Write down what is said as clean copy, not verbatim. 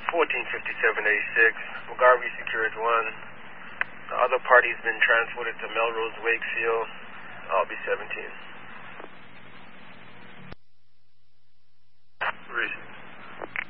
145786, McGarvey secured 1. The other party's been transported to Melrose Wakefield. I'll be 17.